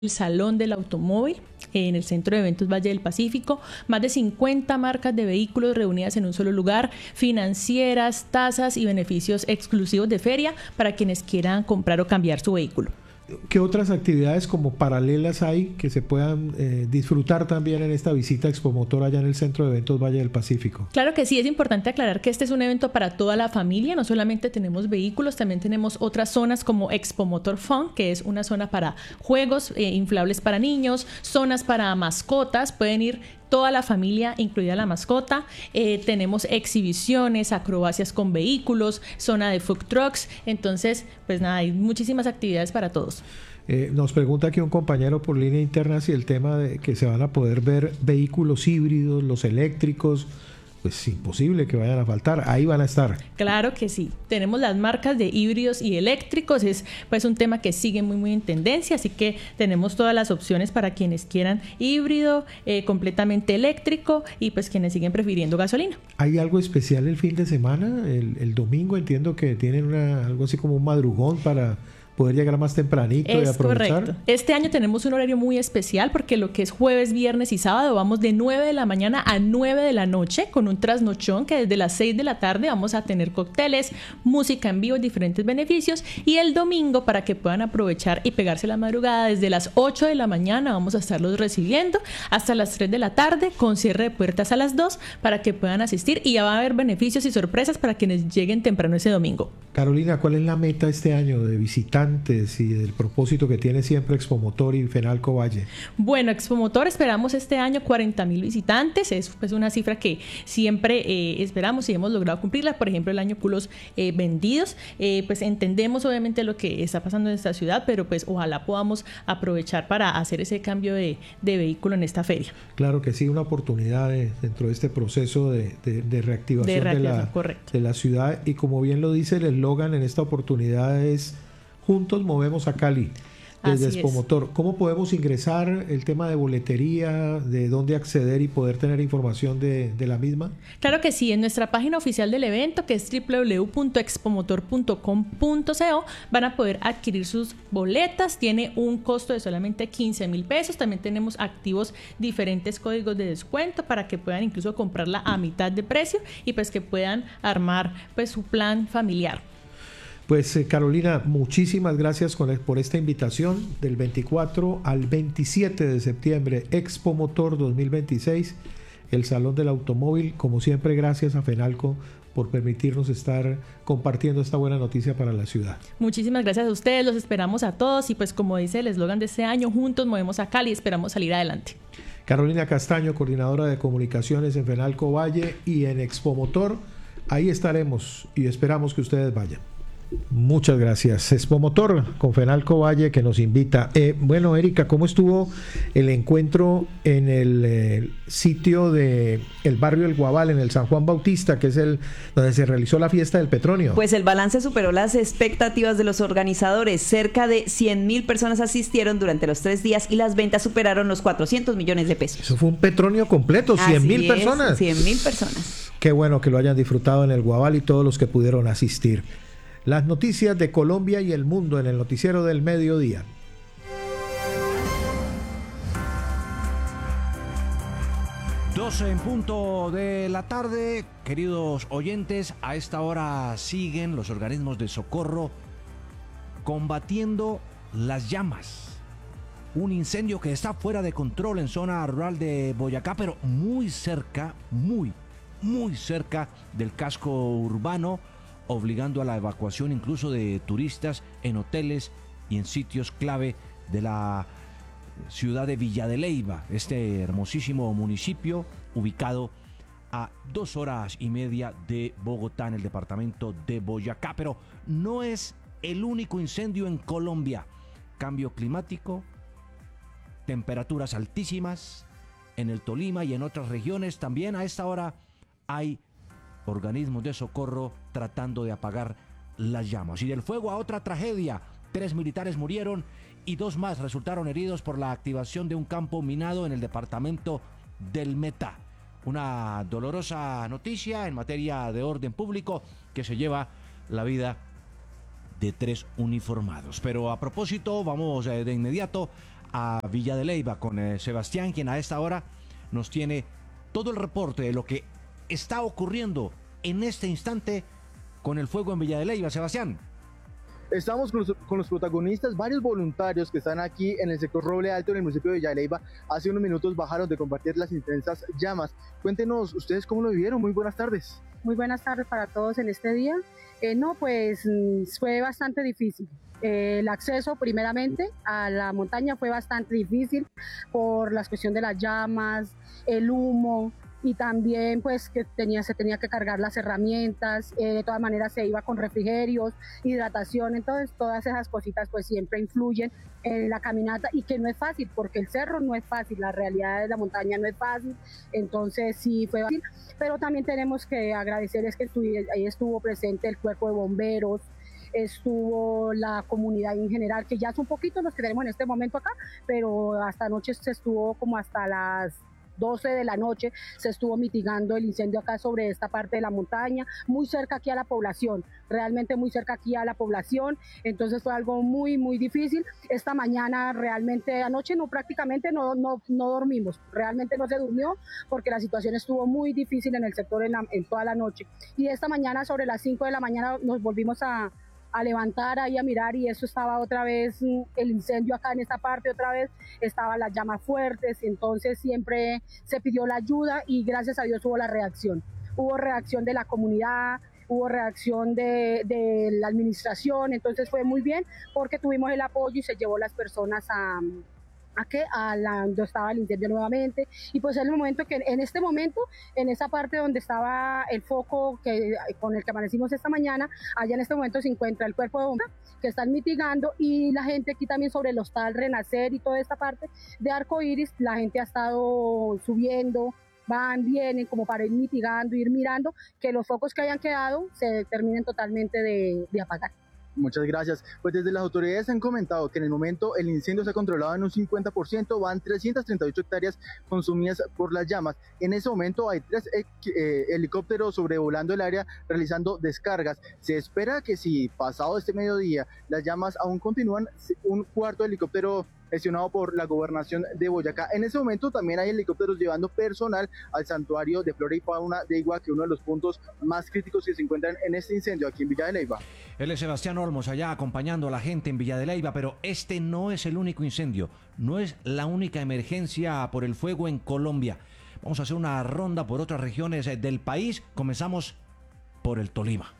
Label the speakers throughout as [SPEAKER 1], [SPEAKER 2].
[SPEAKER 1] el Salón del Automóvil en el Centro de Eventos Valle del Pacífico. Más de 50 marcas de vehículos reunidas en un solo lugar, financieras, tasas y beneficios exclusivos de feria para quienes quieran comprar o cambiar su vehículo.
[SPEAKER 2] ¿Qué otras actividades como paralelas hay que se puedan disfrutar también en esta visita a Expomotor allá en el Centro de Eventos Valle del Pacífico?
[SPEAKER 1] Claro que sí, es importante aclarar que este es un evento para toda la familia, no solamente tenemos vehículos, también tenemos otras zonas como Expomotor Fun, que es una zona para juegos inflables para niños, zonas para mascotas, pueden ir toda la familia, incluida la mascota. Tenemos exhibiciones, acrobacias con vehículos, zona de food trucks. Entonces, pues nada, hay muchísimas actividades para todos.
[SPEAKER 2] Nos pregunta aquí un compañero por línea interna si el tema de que se van a poder ver vehículos híbridos, los eléctricos, pues imposible que vayan a faltar, ahí van a estar.
[SPEAKER 1] Claro que sí, tenemos las marcas de híbridos y eléctricos, es pues un tema que sigue muy en tendencia, así que tenemos todas las opciones para quienes quieran híbrido, completamente eléctrico y pues quienes siguen prefiriendo gasolina.
[SPEAKER 2] ¿Hay algo especial el fin de semana? El domingo entiendo que tienen algo así como un madrugón para poder llegar más tempranito y aprovechar.
[SPEAKER 1] Correcto. Este año tenemos un horario muy especial porque lo que es jueves, viernes y sábado vamos de 9 de la mañana a 9 de la noche con un trasnochón que desde las 6 de la tarde vamos a tener cócteles, música en vivo, diferentes beneficios, y el domingo para que puedan aprovechar y pegarse la madrugada desde las 8 de la mañana vamos a estarlos recibiendo hasta las 3 de la tarde con cierre de puertas a las 2 para que puedan asistir y ya va a haber beneficios y sorpresas para quienes lleguen temprano ese domingo.
[SPEAKER 2] Carolina, ¿cuál es la meta este año de visitantes y del propósito que tiene siempre Expomotor y Fenalco Valle?
[SPEAKER 1] Bueno, Expomotor esperamos este año 40,000 visitantes, es pues una cifra que siempre esperamos y hemos logrado cumplirla. Por ejemplo, el año culos vendidos, pues entendemos obviamente lo que está pasando en esta ciudad, pero pues ojalá podamos aprovechar para hacer ese cambio de vehículo en esta feria.
[SPEAKER 2] Claro que sí, una oportunidad dentro de este proceso de reactivación de la ciudad, y como bien lo dice el eslogan en esta oportunidad es Juntos movemos a Cali. Desde Expomotor, ¿cómo podemos ingresar? El tema de boletería, de dónde acceder y poder tener información de la misma.
[SPEAKER 1] Claro que sí, en nuestra página oficial del evento, que es www.expomotor.com.co, van a poder adquirir sus boletas. Tiene un costo de solamente 15,000 pesos. También tenemos activos diferentes códigos de descuento para que puedan incluso comprarla a mitad de precio y pues que puedan armar pues su plan familiar.
[SPEAKER 2] Pues Carolina, muchísimas gracias por esta invitación del 24 al 27 de septiembre, Expomotor 2026, el Salón del Automóvil. Como siempre, gracias a Fenalco por permitirnos estar compartiendo esta buena noticia para la ciudad.
[SPEAKER 1] Muchísimas gracias a ustedes, los esperamos a todos y pues como dice el eslogan de este año, juntos movemos a Cali y esperamos salir adelante.
[SPEAKER 2] Carolina Castaño, coordinadora de comunicaciones en Fenalco Valle y en Expomotor, ahí estaremos y esperamos que ustedes vayan. Muchas gracias. Expomotor con Fenalco Valle que nos invita. Bueno, Erika, ¿cómo estuvo el encuentro en el sitio de el barrio El Guabal, en el San Juan Bautista, que es donde se realizó la fiesta del Petronio?
[SPEAKER 3] Pues el balance superó las expectativas de los organizadores. Cerca de 100,000 personas asistieron durante los 3 días y las ventas superaron los 400 millones de pesos.
[SPEAKER 2] Eso fue un Petronio completo, 100,000 personas.
[SPEAKER 3] 100,000 personas.
[SPEAKER 2] Qué bueno que lo hayan disfrutado en el Guabal y todos los que pudieron asistir. Las noticias de Colombia y el mundo en el noticiero del mediodía.
[SPEAKER 4] En punto de la tarde, queridos oyentes, a esta hora siguen los organismos de socorro combatiendo las llamas. Un incendio que está fuera de control en zona rural de Boyacá, pero muy cerca, muy cerca del casco urbano, obligando a la evacuación incluso de turistas en hoteles y en sitios clave de la ciudad de Villa de Leyva, este hermosísimo municipio ubicado a 2 horas y media de Bogotá, en el departamento de Boyacá. Pero no es el único incendio en Colombia. Cambio climático, temperaturas altísimas en el Tolima y en otras regiones. También a esta hora hay organismos de socorro tratando de apagar las llamas. Y del fuego a otra tragedia, 3 militares murieron y 2 más resultaron heridos por la activación de un campo minado en el departamento del Meta. Una dolorosa noticia en materia de orden público que se lleva la vida de 3 uniformados. Pero a propósito, vamos de inmediato a Villa de Leyva con Sebastián, quien a esta hora nos tiene todo el reporte de lo que está ocurriendo en este instante con el fuego en Villa de Leyva. Sebastián.
[SPEAKER 5] Estamos con los protagonistas, varios voluntarios que están aquí en el sector Roble Alto, en el municipio de Villa de Leyva. Hace unos minutos bajaron de compartir las intensas llamas. Cuéntenos, ¿ustedes cómo lo vivieron? Muy buenas tardes.
[SPEAKER 6] Muy buenas tardes para todos en este día. Fue bastante difícil. El acceso primeramente a la montaña fue bastante difícil por la cuestión de las llamas, el humo, y también pues que se tenía que cargar las herramientas, de todas maneras se iba con refrigerios, hidratación, entonces todas esas cositas pues siempre influyen en la caminata, y que no es fácil porque el cerro no es fácil, la realidad de la montaña no es fácil, entonces sí fue fácil, pero también tenemos que agradecerles que ahí estuvo presente el cuerpo de bomberos, estuvo la comunidad en general, que ya son poquitos los que tenemos en este momento acá, pero hasta anoche se estuvo como hasta las 12 de la noche, se estuvo mitigando el incendio acá sobre esta parte de la montaña, muy cerca aquí a la población, realmente muy cerca aquí a la población, entonces fue algo muy muy difícil. Esta mañana realmente, anoche prácticamente no dormimos, realmente no se durmió porque la situación estuvo muy difícil en el sector en toda la noche, y esta mañana sobre las 5 de la mañana nos volvimos a levantar ahí a mirar, y eso estaba otra vez el incendio acá en esta parte, otra vez estaban las llamas fuertes, entonces siempre se pidió la ayuda y gracias a Dios hubo reacción de la comunidad, hubo reacción de la administración, entonces fue muy bien porque tuvimos el apoyo y se llevó las personas a donde estaba el incendio nuevamente, y pues en el momento que en este momento en esa parte donde estaba el foco con el que amanecimos esta mañana, allá en este momento se encuentra el cuerpo de bomberos que están mitigando, y la gente aquí también sobre el hostal Renacer y toda esta parte de Arcoíris, la gente ha estado subiendo, vienen como para ir mitigando, ir mirando que los focos que hayan quedado se terminen totalmente de apagar.
[SPEAKER 5] Muchas gracias. Pues desde las autoridades han comentado que en el momento el incendio se ha controlado en un 50%, van 338 hectáreas consumidas por las llamas. En ese momento hay 3 helicópteros sobrevolando el área realizando descargas. Se espera que si pasado este mediodía las llamas aún continúan, un cuarto helicóptero gestionado por la gobernación de Boyacá. En ese momento también hay helicópteros llevando personal al santuario de flora y fauna de Igua, que es uno de los puntos más críticos que se encuentran en este incendio aquí en Villa de Leyva.
[SPEAKER 4] Él es Sebastián Olmos, allá acompañando a la gente en Villa de Leyva, pero este no es el único incendio, no es la única emergencia por el fuego en Colombia. Vamos a hacer una ronda por otras regiones del país. Comenzamos por el Tolima.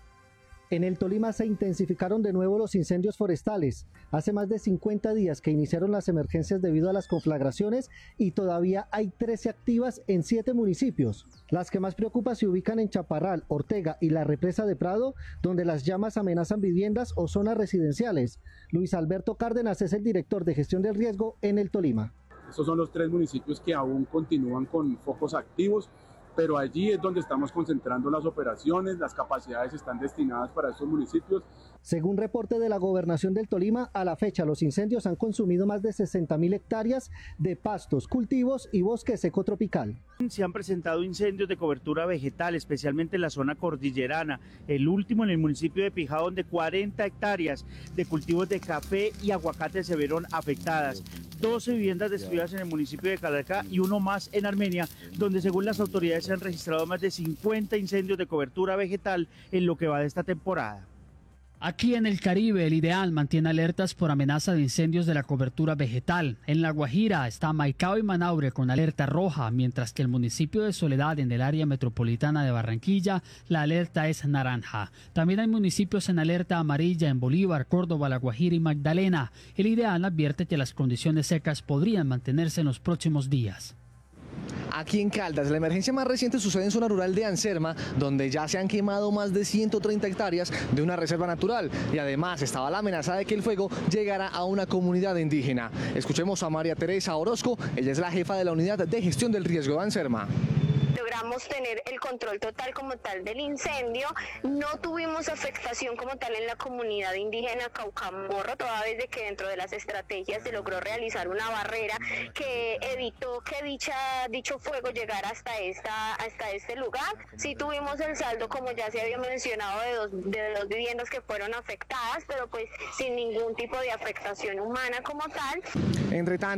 [SPEAKER 7] En el Tolima se intensificaron de nuevo los incendios forestales. Hace más de 50 días que iniciaron las emergencias debido a las conflagraciones y todavía hay 13 activas en 7 municipios. Las que más preocupan se ubican en Chaparral, Ortega y la represa de Prado, donde las llamas amenazan viviendas o zonas residenciales. Luis Alberto Cárdenas es el director de gestión del riesgo en el Tolima.
[SPEAKER 8] Estos son los 3 municipios que aún continúan con focos activos, pero allí es donde estamos concentrando las operaciones, las capacidades están destinadas para estos municipios.
[SPEAKER 7] Según reporte de la Gobernación del Tolima, a la fecha los incendios han consumido más de 60.000 hectáreas de pastos, cultivos y bosque seco tropical.
[SPEAKER 9] Se han presentado incendios de cobertura vegetal, especialmente en la zona cordillerana, el último en el municipio de Pijao, donde 40 hectáreas de cultivos de café y aguacate se vieron afectadas. 12 viviendas destruidas en el municipio de Calarcá y uno más en Armenia, donde según las autoridades se han registrado más de 50 incendios de cobertura vegetal en lo que va de esta temporada.
[SPEAKER 10] Aquí en el Caribe, el Ideal mantiene alertas por amenaza de incendios de la cobertura vegetal. En La Guajira está Maicao y Manaure con alerta roja, mientras que el municipio de Soledad, en el área metropolitana de Barranquilla, la alerta es naranja. También hay municipios en alerta amarilla en Bolívar, Córdoba, La Guajira y Magdalena. El Ideal advierte que las condiciones secas podrían mantenerse en los próximos días.
[SPEAKER 11] Aquí en Caldas, la emergencia más reciente sucede en zona rural de Anserma, donde ya se han quemado más de 130 hectáreas de una reserva natural y además estaba la amenaza de que el fuego llegara a una comunidad indígena. Escuchemos a María Teresa Orozco, ella es la jefa de la unidad de gestión del riesgo de Anserma.
[SPEAKER 12] logramos tener el control total como tal del incendio. No tuvimos afectación como tal en la comunidad indígena Caucamorro, toda vez de que dentro de las estrategias se logró realizar una barrera que evitó que dicho fuego llegara hasta este lugar. Sí tuvimos el saldo, como ya se había mencionado, de dos viviendas que fueron afectadas, pero pues sin ningún tipo de afectación humana como tal.
[SPEAKER 11] Entre tanto,